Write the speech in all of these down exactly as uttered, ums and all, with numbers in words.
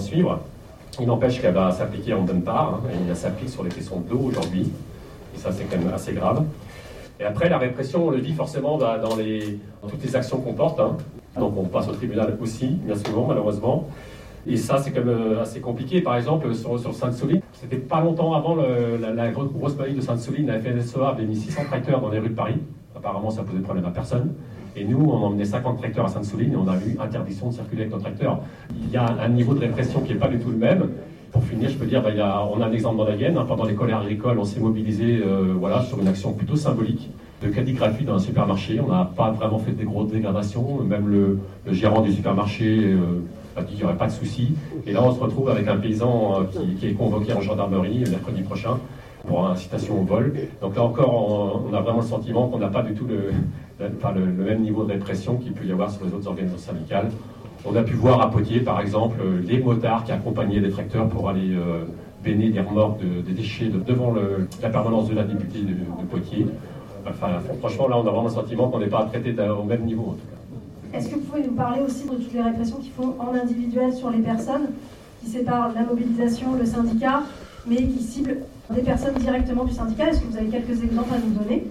suivre. Il n'empêche qu'elle va s'appliquer en bonne part, hein, et elle s'applique sur les questions de l'eau aujourd'hui, et ça c'est quand même assez grave. Et après, la répression, on le vit forcément bah, dans, les, dans toutes les actions qu'on porte, hein. Donc on passe au tribunal aussi, bien souvent, malheureusement. Et ça, c'est quand même assez compliqué. Par exemple, sur, sur Sainte-Soline, c'était pas longtemps avant le, la, la grosse maladie de Sainte-Soline, la F N S E A avait mis six cents tracteurs dans les rues de Paris. Apparemment, ça posait problème à personne. Et nous, on emmenait cinquante tracteurs à Sainte-Soline et on a eu interdiction de circuler avec nos tracteurs. Il y a un niveau de répression qui n'est pas du tout le même. Pour finir, je peux dire, bah, il y a, on a un exemple dans la Vienne. Hein, pendant les colères agricoles, on s'est mobilisé euh, voilà, sur une action plutôt symbolique de caddie gratuit dans un supermarché. On n'a pas vraiment fait des grosses dégradations. Même le, le gérant du supermarché euh, a dit qu'il n'y aurait pas de souci. Et là, on se retrouve avec un paysan euh, qui, qui est convoqué en gendarmerie le mercredi prochain pour incitation au vol. Donc là encore, on, on a vraiment le sentiment qu'on n'a pas du tout le, le, enfin, le, le même niveau de répression qu'il peut y avoir sur les autres organisations syndicales. On a pu voir à Poitiers, par exemple, les motards qui accompagnaient les tracteurs pour aller euh, béner des remorques de, des déchets de, devant le, la permanence de la députée de, de Poitiers. Enfin, franchement, là, on a vraiment le sentiment qu'on n'est pas traité au même niveau, en tout cas. Est-ce que vous pouvez nous parler aussi de toutes les répressions qui font en individuel sur les personnes, qui séparent la mobilisation, le syndicat, mais qui ciblent des personnes directement du syndicat? Est-ce que vous avez quelques exemples à nous donner?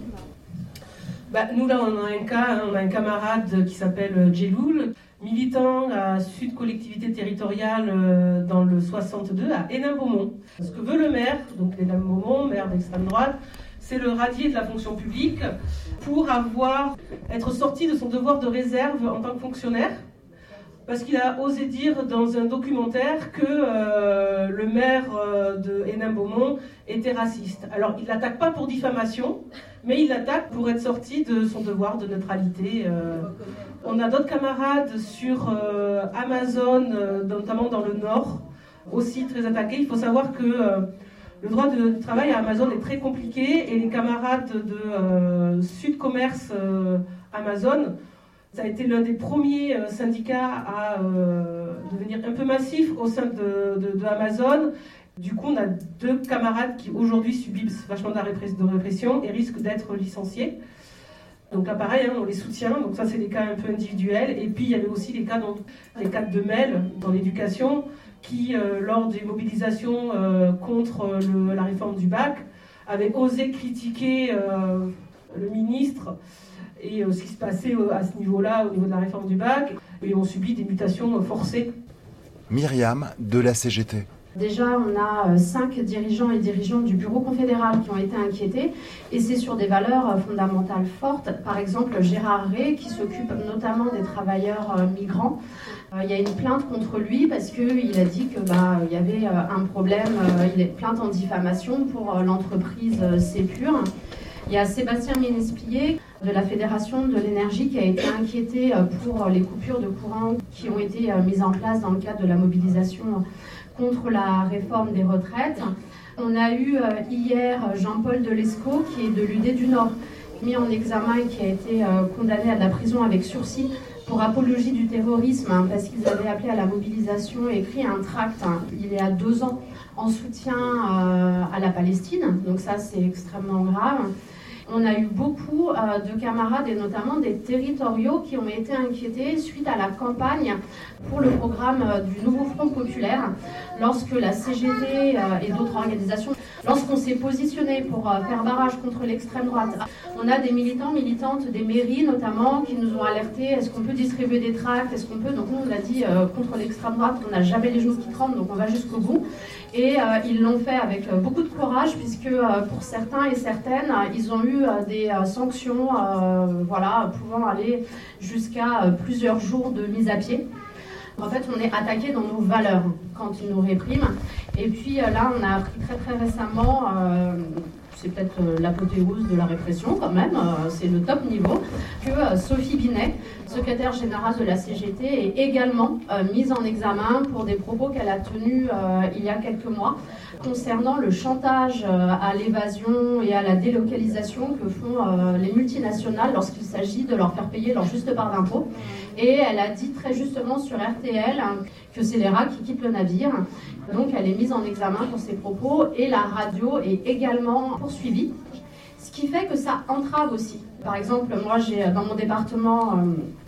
Bah, nous, là, on a un cas, on a un camarade qui s'appelle Djeloul, militant à Sud Collectivité Territoriale euh, dans le soixante-deux à Hénin-Beaumont. Ce que veut le maire, donc Hénin-Beaumont, maire d'extrême droite, c'est le radier de la fonction publique pour avoir, être sorti de son devoir de réserve en tant que fonctionnaire, parce qu'il a osé dire dans un documentaire que euh, le maire euh, de Hénin-Beaumont était raciste. Alors il l'attaque pas pour diffamation, mais il l'attaque pour être sorti de son devoir de neutralité. Euh. On a d'autres camarades sur euh, Amazon, euh, notamment dans le Nord, aussi très attaqués. Il faut savoir que euh, le droit de travail à Amazon est très compliqué et les camarades de euh, Sud Commerce euh, Amazon, ça a été l'un des premiers euh, syndicats à euh, devenir un peu massif au sein de, de, de Amazon. Du coup, on a deux camarades qui aujourd'hui subissent vachement de, la répress- de répression et risquent d'être licenciés. Donc là, pareil, hein, on les soutient. Donc ça, c'est des cas un peu individuels. Et puis, il y avait aussi les cas, dans, les cas de Mel dans l'éducation qui, euh, lors des mobilisations euh, contre le, la réforme du bac, avaient osé critiquer euh, le ministre et euh, ce qui se passait euh, à ce niveau-là, au niveau de la réforme du bac, et ont subi des mutations euh, forcées. Myriam de la C G T. Déjà, on a cinq dirigeants et dirigeantes du bureau confédéral qui ont été inquiétés, et c'est sur des valeurs fondamentales fortes. Par exemple, Gérard Ray, qui s'occupe notamment des travailleurs migrants. Il y a une plainte contre lui parce qu'il a dit qu'il bah, y avait un problème, il est plainte en diffamation pour l'entreprise Sépure. Il y a Sébastien Ménespillet de la Fédération de l'énergie qui a été inquiété pour les coupures de courant qui ont été mises en place dans le cadre de la mobilisation contre la réforme des retraites. On a eu hier Jean-Paul Delescaux, qui est de l'U D du Nord, mis en examen et qui a été condamné à de la prison avec sursis pour apologie du terrorisme, hein, parce qu'ils avaient appelé à la mobilisation et écrit un tract, hein, il y a deux ans, en soutien euh, à la Palestine. Donc ça, c'est extrêmement grave. On a eu beaucoup euh, de camarades, et notamment des territoriaux, qui ont été inquiétés suite à la campagne pour le programme euh, du Nouveau Front Populaire, lorsque la C G T euh, et d'autres organisations, lorsqu'on s'est positionné pour euh, faire barrage contre l'extrême droite. On a des militants, militantes des mairies notamment, qui nous ont alertés, est-ce qu'on peut distribuer des tracts, est-ce qu'on peut, donc nous on a dit euh, contre l'extrême droite, on n'a jamais les genoux qui tremblent, donc on va jusqu'au bout. Et euh, ils l'ont fait avec euh, beaucoup de courage, puisque euh, pour certains et certaines, euh, ils ont eu euh, des euh, sanctions euh, voilà, pouvant aller jusqu'à euh, plusieurs jours de mise à pied. En fait, on est attaqué dans nos valeurs quand ils nous répriment. Et puis euh, là, on a appris très très récemment, euh, c'est peut-être euh, l'apothéose de la répression quand même, euh, c'est le top niveau, que euh, Sophie Binet, secrétaire générale de la C G T, est également euh, mise en examen pour des propos qu'elle a tenus euh, il y a quelques mois concernant le chantage euh, à l'évasion et à la délocalisation que font euh, les multinationales lorsqu'il s'agit de leur faire payer leur juste part d'impôt. Et elle a dit très justement sur R T L hein, que c'est les rats qui quittent le navire. Donc elle est mise en examen pour ses propos et la radio est également poursuivie. Ce qui fait que ça entrave aussi. Par exemple, moi j'ai dans mon département euh,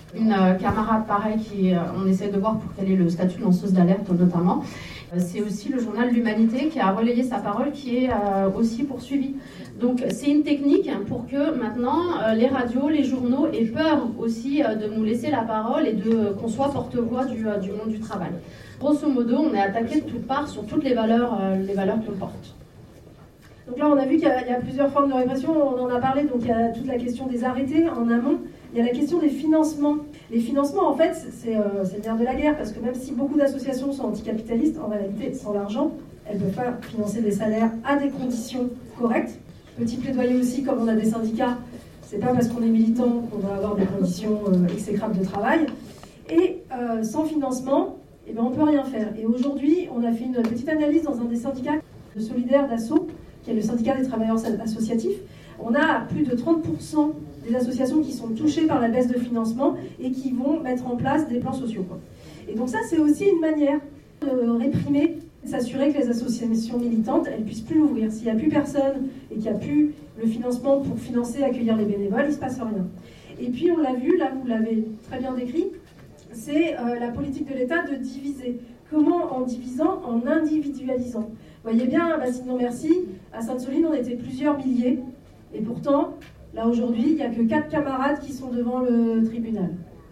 Une euh, camarade, pareil, qui, euh, on essaie de voir pour quel est le statut de lanceuse d'alerte notamment. Euh, c'est aussi le journal L'Humanité qui a relayé sa parole, qui est euh, aussi poursuivi. Donc c'est une technique pour que maintenant euh, les radios, les journaux aient peur aussi euh, de nous laisser la parole et de, euh, qu'on soit porte-voix du, euh, du monde du travail. Grosso modo, on est attaqué de toutes parts sur toutes les valeurs, euh, les valeurs qu'on porte. Donc là, on a vu qu'il y a, il y a plusieurs formes de répression, on en a parlé, donc il y a toute la question des arrêtés en amont, il y a la question des financements. Les financements, en fait, c'est, euh, c'est le nerf de la guerre, parce que même si beaucoup d'associations sont anticapitalistes, en réalité, sans l'argent, elles ne peuvent pas financer des salaires à des conditions correctes. Petit plaidoyer aussi, comme on a des syndicats, c'est pas parce qu'on est militant qu'on doit avoir des conditions euh, exécrables de travail. Et euh, sans financement, eh ben, on ne peut rien faire. Et aujourd'hui, on a fait une petite analyse dans un des syndicats de Solidaire d'Asso, qui est le syndicat des travailleurs associatifs. On a plus de trente pour cent des associations qui sont touchées par la baisse de financement et qui vont mettre en place des plans sociaux, quoi. Et donc ça, c'est aussi une manière de réprimer, s'assurer que les associations militantes, elles ne puissent plus l'ouvrir. S'il n'y a plus personne et qu'il n'y a plus le financement pour financer, accueillir les bénévoles, il ne se passe rien. Et puis, on l'a vu, là, vous l'avez très bien décrit, c'est euh, la politique de l'État de diviser. Comment en divisant? En individualisant. Vous voyez bien, Bastille non merci, à Sainte-Soline, on était plusieurs milliers. Et pourtant, là, aujourd'hui, il n'y a que quatre camarades qui sont devant le tribunal.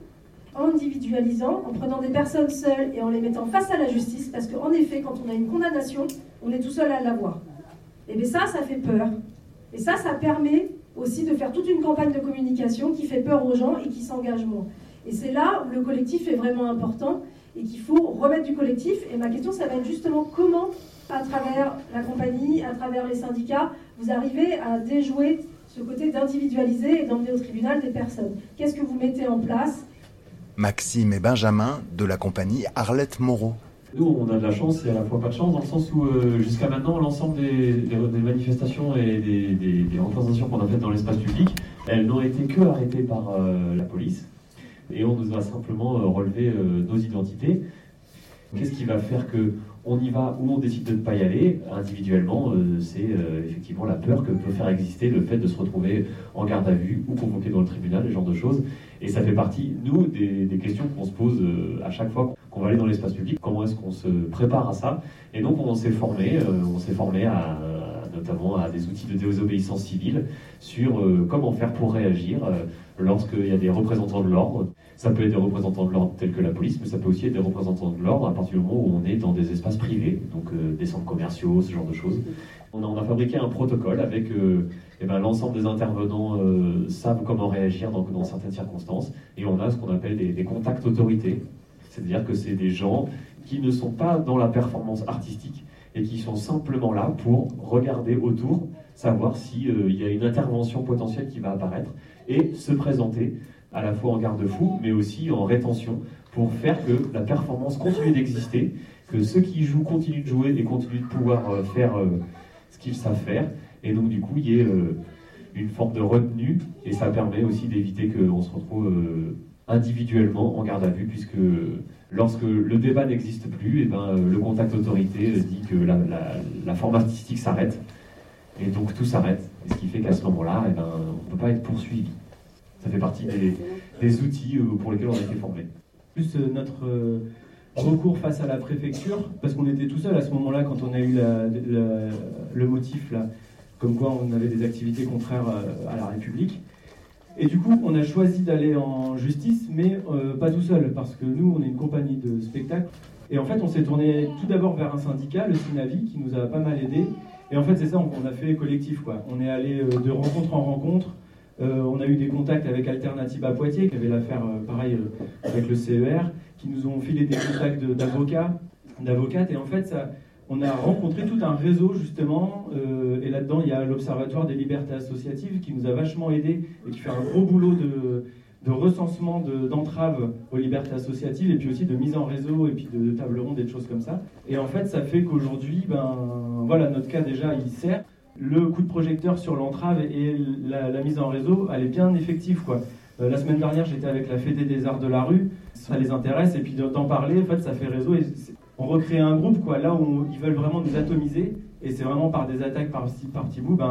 En individualisant, en prenant des personnes seules et en les mettant face à la justice, parce qu'en effet, quand on a une condamnation, on est tout seul à l'avoir. Et bien ça, ça fait peur. Et ça, ça permet aussi de faire toute une campagne de communication qui fait peur aux gens et qui s'engagent moins. Et c'est là où le collectif est vraiment important et qu'il faut remettre du collectif. Et ma question, ça va être justement comment, à travers la compagnie, à travers les syndicats, vous arrivez à déjouer ce côté d'individualiser et d'emmener au tribunal des personnes. Qu'est-ce que vous mettez en place ? Maxime et Benjamin de la compagnie Arlette Moreau. Nous, on a de la chance et à la fois pas de chance, dans le sens où euh, jusqu'à maintenant, l'ensemble des, des, des manifestations et des, des, des représentations qu'on a faites dans l'espace public, elles n'ont été que arrêtées par euh, la police. Et on nous a simplement euh, relevé euh, nos identités. Qu'est-ce qui va faire qu'on y va ou on décide de ne pas y aller individuellement? euh, C'est euh, effectivement la peur que peut faire exister le fait de se retrouver en garde à vue ou convoqué dans le tribunal, ce genre de choses. Et ça fait partie, nous, des, des questions qu'on se pose euh, à chaque fois qu'on va aller dans l'espace public. Comment est-ce qu'on se prépare à ça? Et donc on s'est formé, euh, on s'est formé à, à, notamment à des outils de désobéissance civile sur euh, comment faire pour réagir euh, lorsqu'il y a des représentants de l'ordre. Ça peut être des représentants de l'ordre tels que la police, mais ça peut aussi être des représentants de l'ordre à partir du moment où on est dans des espaces privés, donc euh, des centres commerciaux, ce genre de choses. On a, on a fabriqué un protocole avec euh, eh ben, l'ensemble des intervenants euh, savent comment réagir dans, dans certaines circonstances, et on a ce qu'on appelle des, des contacts autorités, c'est-à-dire que c'est des gens qui ne sont pas dans la performance artistique et qui sont simplement là pour regarder autour, savoir s'il euh, y a une intervention potentielle qui va apparaître et se présenter à la fois en garde-fou, mais aussi en rétention, pour faire que la performance continue d'exister, que ceux qui jouent continuent de jouer et continuent de pouvoir euh, faire euh, ce qu'ils savent faire, et donc du coup il y ait euh, une forme de retenue, et ça permet aussi d'éviter qu'on se retrouve euh, individuellement en garde à vue, puisque lorsque le débat n'existe plus, et ben, le contact autorité dit que la, la, la forme artistique s'arrête, et donc tout s'arrête, et ce qui fait qu'à ce moment-là, et ben, on ne peut pas être poursuivi. Ça fait partie des, des outils pour lesquels on a été formés. Plus euh, notre euh, recours face à la préfecture, parce qu'on était tout seul à ce moment-là quand on a eu la, la, le motif, là, comme quoi on avait des activités contraires à, à la République. Et du coup, on a choisi d'aller en justice, mais euh, pas tout seul, parce que nous, on est une compagnie de spectacle. Et en fait, on s'est tourné tout d'abord vers un syndicat, le SINAVI, qui nous a pas mal aidés. Et en fait, c'est ça, on, on a fait collectif, quoi. On est allé euh, de rencontre en rencontre. Euh, on a eu des contacts avec Alternative à Poitiers, qui avait l'affaire euh, pareil euh, avec le C E R, qui nous ont filé des contacts de, d'avocats, d'avocates, et en fait, ça, on a rencontré tout un réseau justement, euh, et là-dedans, il y a l'Observatoire des libertés associatives qui nous a vachement aidés et qui fait un gros boulot de, de recensement de, d'entraves aux libertés associatives, et puis aussi de mise en réseau, et puis de, de table ronde et de choses comme ça. Et en fait, ça fait qu'aujourd'hui, ben, voilà, notre cas déjà, il sert. Le coup de projecteur sur l'entrave et la, la mise en réseau, elle est bien effective, quoi. Euh, la semaine dernière, j'étais avec la Fédé des Arts de la Rue, ça les intéresse, et puis d'en parler, en fait, ça fait réseau. Et on recrée un groupe, quoi, là où ils veulent vraiment nous atomiser, et c'est vraiment par des attaques par-ci, par-petit bout, ben,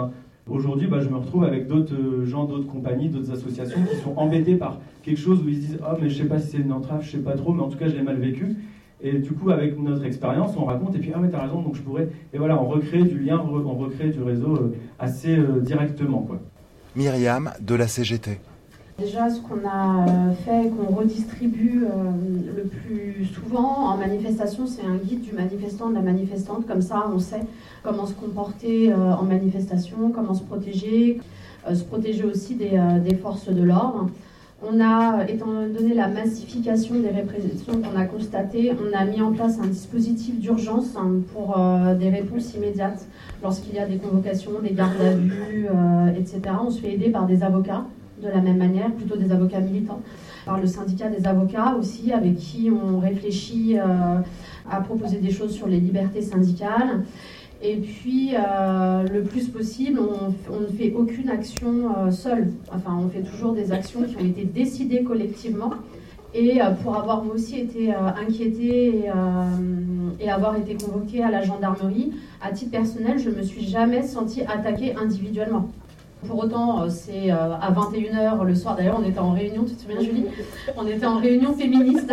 Aujourd'hui, bah, je me retrouve avec d'autres euh, gens, d'autres compagnies, d'autres associations qui sont embêtés par quelque chose où ils se disent « Ah, oh, mais je sais pas si c'est une entrave, je sais pas trop, mais en tout cas, je l'ai mal vécu. » Et du coup, avec notre expérience, on raconte et puis « Ah, mais t'as raison, donc je pourrais... » Et voilà, on recrée du lien, on recrée du réseau euh, assez euh, directement, quoi. Myriam de la C G T. Déjà, ce qu'on a fait, qu'on redistribue euh, le plus souvent en manifestation, c'est un guide du manifestant, de la manifestante. Comme ça, on sait comment se comporter euh, en manifestation, comment se protéger, euh, se protéger aussi des, euh, des forces de l'ordre. On a, étant donné la massification des répressions qu'on a constatées, on a mis en place un dispositif d'urgence hein, pour euh, des réponses immédiates. Lorsqu'il y a des convocations, des gardes à vue, euh, et cetera, on se fait aider par des avocats. De la même manière, plutôt des avocats militants, par le syndicat des avocats aussi, avec qui on réfléchit euh, à proposer des choses sur les libertés syndicales. Et puis, euh, le plus possible, on, on ne fait aucune action euh, seule. Enfin, on fait toujours des actions qui ont été décidées collectivement. Et euh, pour avoir moi aussi été euh, inquiétée et, euh, et avoir été convoquée à la gendarmerie, à titre personnel, je ne me suis jamais sentie attaquée individuellement. Pour autant, c'est à vingt et une heures le soir. D'ailleurs, on était en réunion, tu te souviens, Julie ? On était en réunion féministe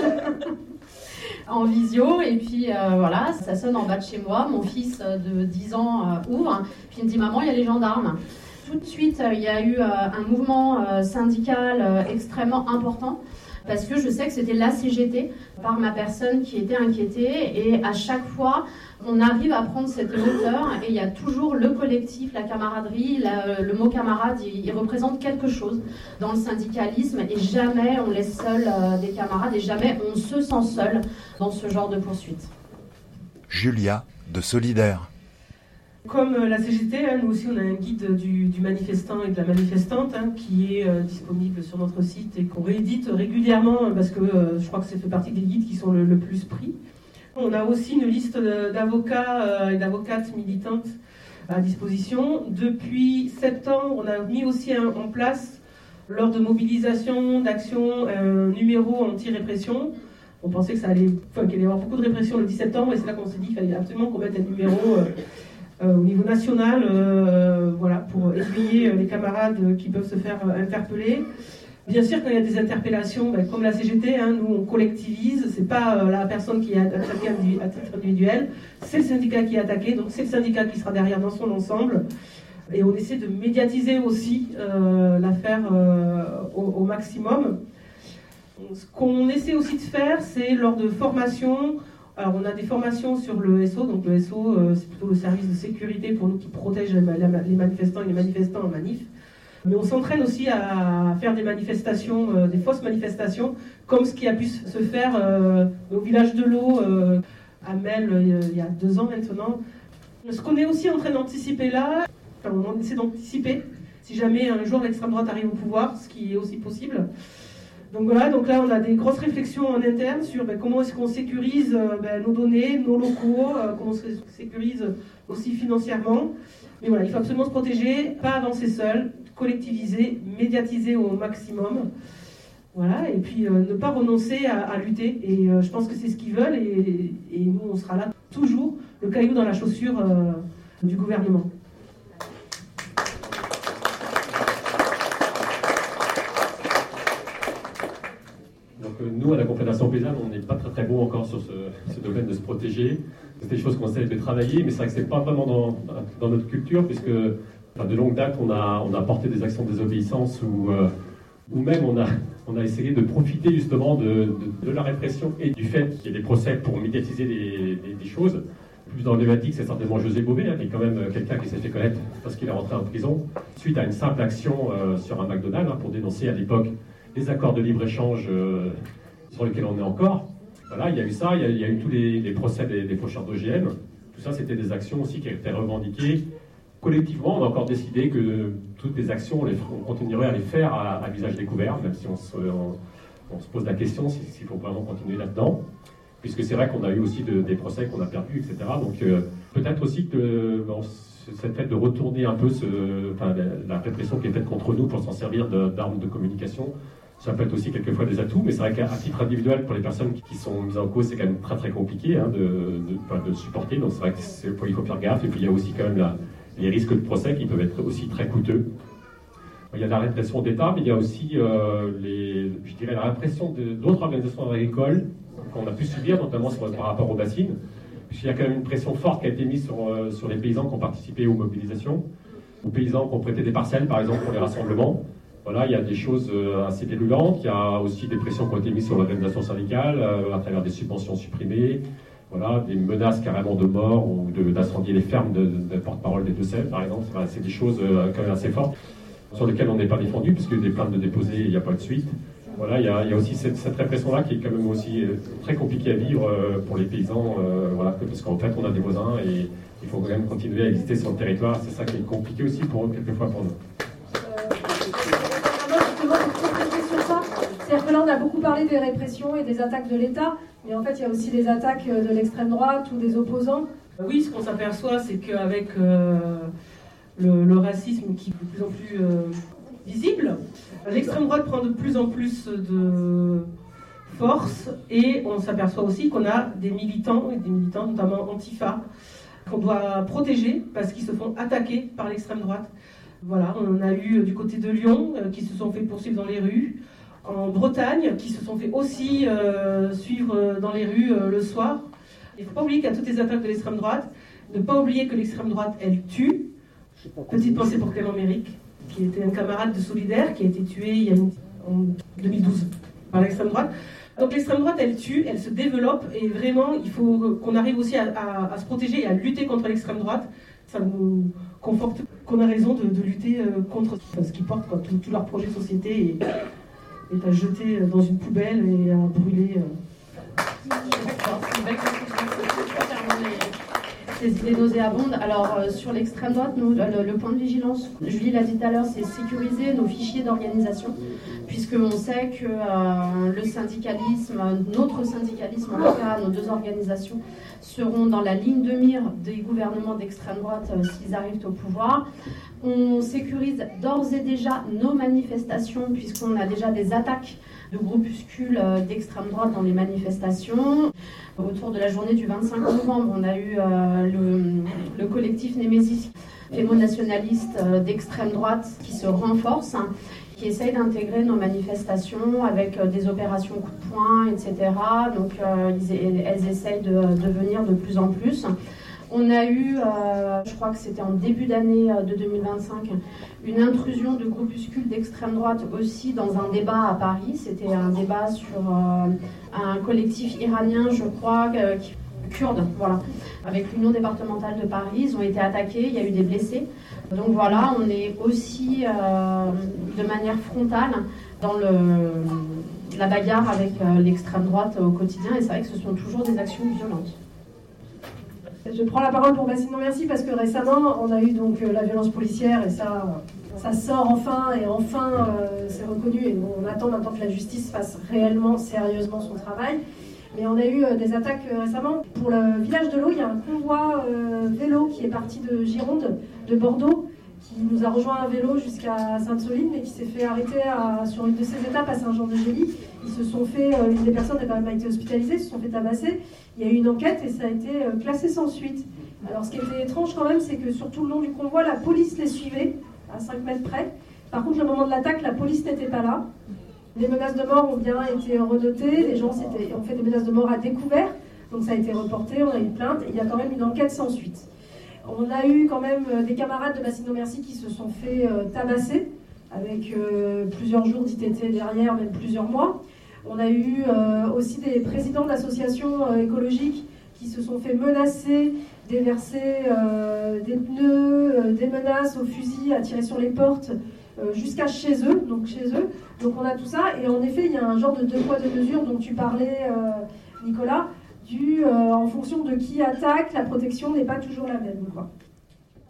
en visio. Et puis, euh, voilà, ça sonne en bas de chez moi. Mon fils de dix ans euh, ouvre. Puis il me dit « Maman, il y a les gendarmes ». Tout de suite, il y a eu euh, un mouvement euh, syndical euh, extrêmement important. Parce que je sais que c'était la C G T par ma personne qui était inquiétée. Et à chaque fois, on arrive à prendre cette hauteur et il y a toujours le collectif, la camaraderie, la, le mot camarade, il, il représente quelque chose dans le syndicalisme et jamais on laisse seul euh, des camarades et jamais on se sent seul dans ce genre de poursuite. Julia de Solidaire. Comme la C G T, hein, nous aussi on a un guide du, du manifestant et de la manifestante hein, qui est euh, disponible sur notre site et qu'on réédite régulièrement parce que euh, je crois que ça fait partie des guides qui sont le, le plus pris. On a aussi une liste d'avocats euh, et d'avocates militantes à disposition. Depuis septembre, on a mis aussi un, en place, lors de mobilisation, d'action, un numéro anti-répression. On pensait que ça allait, enfin, qu'il allait y avoir beaucoup de répression le dix septembre et c'est là qu'on s'est dit qu'il fallait absolument qu'on mette un numéro euh, euh, au niveau national euh, voilà, pour éveiller les camarades qui peuvent se faire euh, interpeller. Bien sûr, quand il y a des interpellations, ben, comme la C G T, hein, nous on collectivise, c'est pas euh, la personne qui est attaquée à titre individuel, c'est le syndicat qui est attaqué, donc c'est le syndicat qui sera derrière dans son ensemble. Et on essaie de médiatiser aussi euh, l'affaire euh, au, au maximum. Ce qu'on essaie aussi de faire, c'est lors de formations, alors on a des formations sur le S O, donc le S O euh, c'est plutôt le service de sécurité pour nous qui protège les manifestants et les manifestants en manif. Mais on s'entraîne aussi à faire des manifestations, euh, des fausses manifestations, comme ce qui a pu se faire euh, au village de l'eau, euh, à Mel, euh, il y a deux ans maintenant. Ce qu'on est aussi en train d'anticiper là, enfin, on essaie d'anticiper, si jamais un jour l'extrême droite arrive au pouvoir, ce qui est aussi possible. Donc voilà, donc là on a des grosses réflexions en interne sur ben, comment est-ce qu'on sécurise euh, ben, nos données, nos locaux, euh, comment on se sécurise aussi financièrement. Mais voilà, il faut absolument se protéger, pas avancer seul, collectiviser, médiatiser au maximum. Voilà, et puis euh, ne pas renoncer à, à lutter. Et euh, je pense que c'est ce qu'ils veulent et, et nous on sera là toujours, le caillou dans la chaussure euh, du gouvernement. Donc euh, nous, à la Confédération paysanne, on n'est pas très très bon encore sur ce, ce domaine de se protéger. C'est des choses qu'on essaie de travailler, mais c'est vrai que c'est pas vraiment dans, dans notre culture, puisque enfin, de longue date, on a, on a porté des actions de désobéissance ou euh, ou même on a, on a essayé de profiter justement de, de, de la répression et du fait qu'il y ait des procès pour médiatiser des, des, des choses. Plus emblématique, c'est certainement José Bové, hein, qui est quand même quelqu'un qui s'est fait connaître parce qu'il est rentré en prison suite à une simple action euh, sur un McDonald's hein, pour dénoncer à l'époque les accords de libre-échange euh, sur lesquels on est encore. Voilà, il y a eu ça, il y a, il y a eu tous les, les procès des, des faucheurs d'O G M. Tout ça, c'était des actions aussi qui étaient revendiquées. Collectivement, on a encore décidé que toutes les actions, on, les, on continuerait à les faire à, à visage découvert, même si on se, on, on se pose la question s'il si faut vraiment continuer là-dedans. Puisque c'est vrai qu'on a eu aussi de, des procès qu'on a perdus, et cetera. Donc euh, peut-être aussi que bon, cette fait de retourner un peu ce, enfin, la, la répression qui est faite contre nous pour s'en servir d'armes de, de communication, ça peut être aussi quelquefois des atouts, mais c'est vrai qu'à titre individuel, pour les personnes qui, qui sont mises en cause, c'est quand même très très compliqué hein, de, de, de, de supporter. Donc c'est vrai qu'il faut faire gaffe. Et puis il y a aussi quand même la, les risques de procès qui peuvent être aussi très coûteux. Il y a la répression d'État, mais il y a aussi euh, les, je dirais, la répression de, d'autres organisations agricoles qu'on a pu subir, notamment sur, par rapport aux bassines. Puisqu'il y a quand même une pression forte qui a été mise sur, euh, sur les paysans qui ont participé aux mobilisations, aux paysans qui ont prêté des parcelles, par exemple, pour les rassemblements. Voilà, il y a des choses euh, assez virulentes. Il y a aussi des pressions qui ont été mises sur l'organisation syndicale euh, à travers des subventions supprimées. Voilà, des menaces carrément de mort ou de, d'incendier les fermes de, de, de porte-parole des Deux-Sèvres, par exemple. C'est, c'est des choses euh, quand même assez fortes, sur lesquelles on n'est pas défendu, puisque des plaintes de déposées, il n'y a pas de suite. Voilà, il y a, il y a aussi cette, cette répression-là qui est quand même aussi euh, très compliquée à vivre euh, pour les paysans, euh, voilà, parce qu'en fait, on a des voisins et il faut quand même continuer à exister sur le territoire. C'est ça qui est compliqué aussi pour eux, quelquefois pour nous. C'est-à-dire que là, on a beaucoup parlé des répressions et des attaques de l'État, mais en fait, il y a aussi les attaques de l'extrême droite ou des opposants. Oui, ce qu'on s'aperçoit, c'est qu'avec euh, le, le racisme qui est de plus en plus euh, visible, l'extrême droite prend de plus en plus de force et on s'aperçoit aussi qu'on a des militants, et des militants notamment Antifa, qu'on doit protéger parce qu'ils se font attaquer par l'extrême droite. Voilà, on a eu du côté de Lyon euh, qui se sont fait poursuivre dans les rues, en Bretagne qui se sont fait aussi euh, suivre dans les rues euh, le soir. Il ne faut pas oublier qu'il y a toutes les attaques de l'extrême droite, ne pas oublier que l'extrême droite, elle tue. Petite pensée pour Clément Méric, qui était un camarade de Solidaire, qui a été tué il y a une, en deux mille douze par l'extrême droite. Donc l'extrême droite, elle tue, elle se développe, et vraiment, il faut qu'on arrive aussi à, à, à se protéger et à lutter contre l'extrême droite. Ça nous conforte qu'on a raison de, de lutter contre ce qu'ils portent, quoi, tout, tout leur projet de société et, est à jeter dans une poubelle et à brûler. Ces idées nauséabondes. Alors, euh, sur l'extrême droite, nous, le, le point de vigilance, Julie l'a dit tout à l'heure, c'est sécuriser nos fichiers d'organisation, puisqu'on sait que euh, le syndicalisme, notre syndicalisme, en tout cas nos deux organisations, seront dans la ligne de mire des gouvernements d'extrême droite euh, s'ils arrivent au pouvoir. On sécurise d'ores et déjà nos manifestations, puisqu'on a déjà des attaques de groupuscules d'extrême droite dans les manifestations. Autour de la journée du vingt-cinq novembre, on a eu euh, le, le collectif Némésis, fémo-nationaliste euh, d'extrême droite qui se renforce, hein, qui essaye d'intégrer nos manifestations avec euh, des opérations coup de poing, et cetera. Donc euh, ils, elles essayent de, de venir de plus en plus. On a eu, euh, je crois que c'était en début d'année de deux mille vingt-cinq, une intrusion de groupuscules d'extrême droite aussi dans un débat à Paris. C'était un débat sur euh, un collectif iranien, je crois, euh, qui, kurde, voilà, avec l'Union départementale de Paris. Ils ont été attaqués, il y a eu des blessés. Donc voilà, on est aussi euh, de manière frontale dans le, la bagarre avec euh, l'extrême droite au quotidien. Et c'est vrai que ce sont toujours des actions violentes. Je prends la parole pour Bassine Non Merci parce que récemment, on a eu donc la violence policière et ça, ça sort enfin et enfin euh, c'est reconnu et on attend maintenant que la justice fasse réellement, sérieusement son travail. Mais on a eu euh, des attaques euh, récemment. Pour le village de l'eau, il y a un convoi euh, vélo qui est parti de Gironde, de Bordeaux, qui nous a rejoint à vélo jusqu'à Sainte-Soline mais qui s'est fait arrêter à, sur une de ses étapes à Saint-Jean-de-Gély. Ils se sont fait, euh, une des personnes a quand même été hospitalisée, se sont fait tabasser. Il y a eu une enquête et ça a été euh, classé sans suite. Alors ce qui était étrange quand même, c'est que sur tout le long du convoi, la police les suivait à cinq mètres près. Par contre, le moment de l'attaque, la police n'était pas là. Les menaces de mort ont bien été renotées, les gens ont fait des menaces de mort à découvert, donc ça a été reporté, on a eu une plainte et il y a quand même une enquête sans suite. On a eu quand même des camarades de Bassine Non Merci qui se sont fait euh, tabasser avec euh, plusieurs jours d'I T T derrière, même plusieurs mois. On a eu euh, aussi des présidents d'associations euh, écologiques qui se sont fait menacer, déverser euh, des pneus, euh, des menaces au fusil, à tirer sur les portes, euh, jusqu'à chez eux, donc chez eux. Donc on a tout ça, et en effet, il y a un genre de deux poids, deux mesures dont tu parlais, euh, Nicolas, du, euh, en fonction de qui attaque, la protection n'est pas toujours la même, quoi.